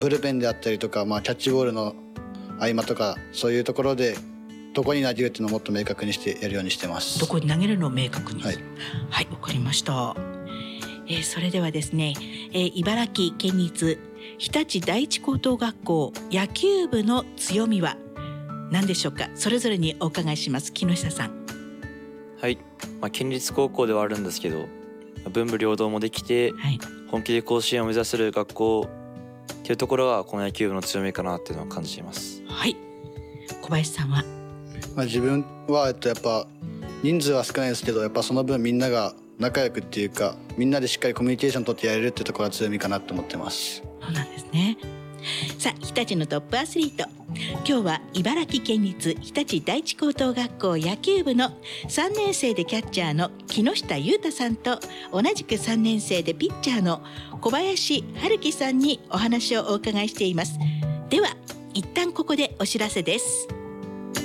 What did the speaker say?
ブルペンであったりとか、キャッチボールの合間とか、そういうところでどこに投げるっていうのをもっと明確にしてやるようにしてます。 どこに投げるのを明確に。 はい、 はい、わかりました。それではですね、茨城県立日立第一高等学校野球部の強みは何でしょうか。それぞれにお伺いします。木下さん。 はい、県立高校ではあるんですけど、文武両道もできて、 はい、 本気で甲子園を目指せる学校っていうところがこの野球部の強みかなっていうのを感じています。 はい、小林さんは。 自分はやっぱ人数は少ないですけど、やっぱその分みんなが仲良くっていうか、みんなでしっかりコミュニケーション取ってやれるっていうところが強みかなと思ってます。 そうなんですね。さあ、日立のトップアスリート、今日は茨城県立日立第一高等学校野球部の3年生でキャッチャーの木下裕太さんと、同じく3年生でピッチャーの小林春樹さんにお話をお伺いしています。では一旦ここでお知らせです。